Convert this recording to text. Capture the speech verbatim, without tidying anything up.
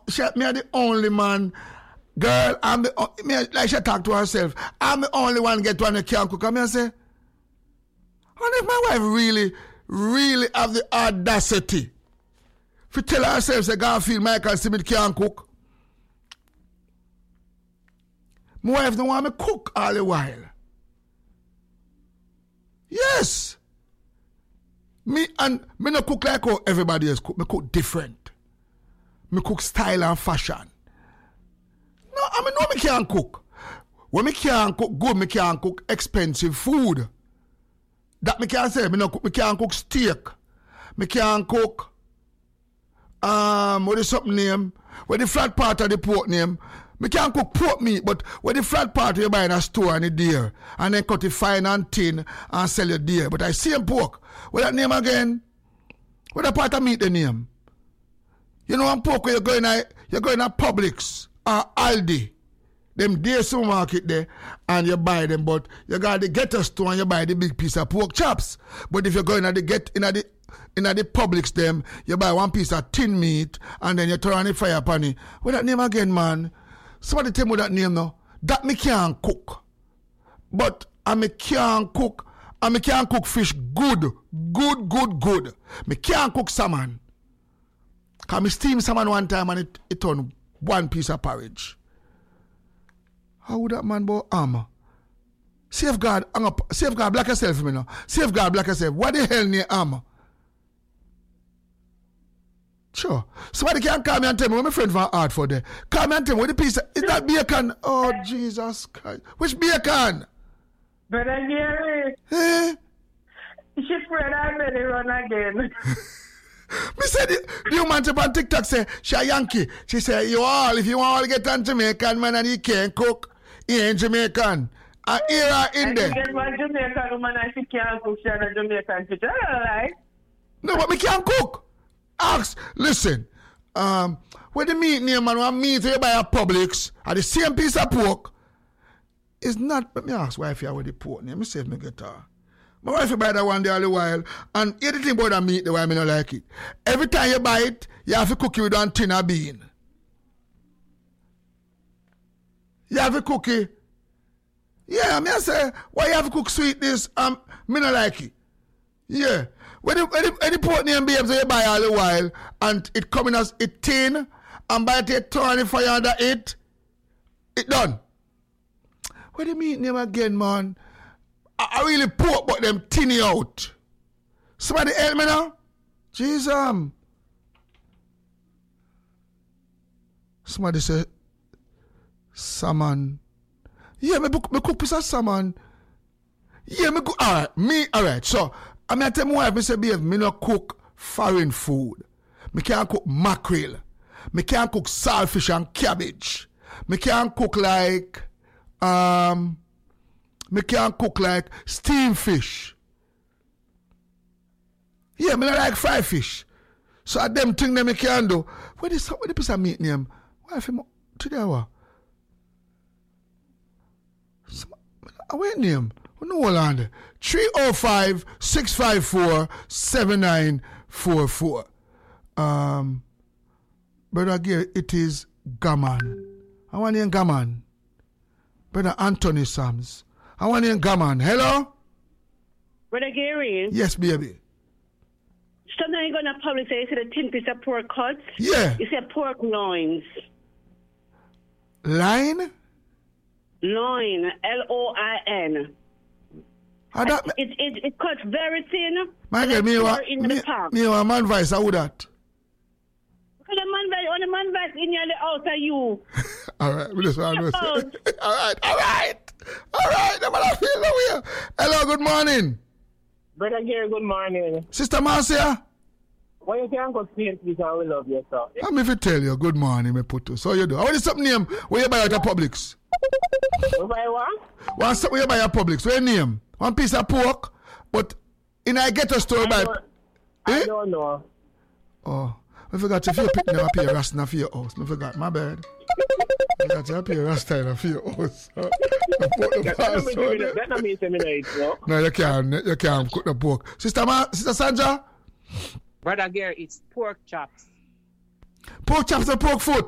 she, me are the only man. Girl, I'm the, me, like she talk to herself, I'm the only one get one that can cook. And me I say, and if my wife really, really have the audacity to tell herself, say, God feel Michael Smith can't cook. My wife don't want me cook all the while. Yes. Me and me no cook like how everybody else cook. Me cook different. Me cook style and fashion. No, I mean, no, me can't cook. When me can't cook good, me can't cook expensive food. That me can't say. Me no cook. Me can't cook steak. Me can't cook. Um, what is something name? What the flat part of the pork name? Me can't cook pork meat, but what the flat part you buy in a store and it there, and then cut it fine and thin and sell it there. But I see a pork. What that name again? What that part of meat the name? You know, one pork where you're going to you're going to Publix. Uh, Aldi, them day supermarket there, and you buy them, but you got the getter store and you buy the big piece of pork chops. But if you're going to the get in the in the Publix them, you buy one piece of tin meat and then you turn on the fire pan it. What that name again, man? Somebody tell me that name now. That me can't cook, but I me can't cook. I me can't cook fish good, good, good, good. Me can't cook salmon. Cause me steam salmon one time and it it turned one piece of porridge. How would that man bo armor? Safeguard, safeguard black yourself for me now. Safeguard black yourself. What the hell near armor? Sure. Somebody can call me and tell me, where my friend from Hartford there. Call me and tell me, what the piece of, is that bacon? Oh, Jesus Christ. Which bacon? Brother Gary. Eh? She spread her belly run again. Me said, the, the woman on TikTok say, she a Yankee. She say, you all, if you want to get on Jamaican man and he can't cook, he ain't Jamaican. And here are in there. I get one Jamaican woman and she can't cook, she a Jamaican fish. I don't like. No, but me can't cook. Ask, listen, um, when the meat name man, when meat you buy at Publix, at the same piece of pork, it's not, let me ask wife here with the pork name, me say if me get her. My wife buy that one day all the while, and hear the thing about that meat, the way I don't like it. Every time you buy it, you have to cook it with one tin of bean. You have to cook it. Yeah, me I say, why you have to cook sweetness? Um, me not like it. Yeah. When the, when the, when the pork name babes you buy all the while, and it coming as a tin, and by the time turn the fire under it, it done. What do you mean name again, man? I, I really pork but them tinny out. Somebody help me now? Jesus. Um. Somebody say salmon. Yeah, me, me cook piece of salmon. Yeah, me cook. Alright, me, alright. So, I mean, I tell my wife, I say, babe, me not cook foreign food. Me can't cook mackerel. Me can't cook saltfish and cabbage. Me can't cook like, um, me can't cook like steamed fish. Yeah, me not like fried fish. So, at them thing that me can do. What is, what the piece of meat name? Wife, today, what? What name? No, hold on. three oh five, six five four, seven nine four four. Um, Brother Gary, it is Gaman. I want in Gaman. Brother Anthony Sams. I want in Gaman. Hello? Brother Gary. Yes, baby. Sometimes you're going to publish, say, you see the thin piece of pork cuts? Yeah. You say pork loins. Line? Loin. L O I N. How that, it, it, it cuts very thin. My girl, me want me want man voice. How would that? Because the man voice, on the man voice in your house are you. All right, we just want to say. All right, all right, all right. I'm gonna feel the way. Hello, good morning. Brother Gary, good morning. Sister Marcia. Why you can't go see it, please? I will love you, sir. Let me tell you, good morning, me put to. So you do. What is something name where you buy at a Publix? You buy what? One something where you buy at Publix. Where name? One piece of pork, but in I get a store by. I don't know. Oh, I forgot if you pick them up here, Rasta for your house. I forgot, my bad. I forgot to up here, Rasta for your house. That don't mean seminary, no? No, you can't. You can't cook the pork. Sister, Ma, Sister Sandra? Brother Gary, it's pork chops. Pork chops and pork foot.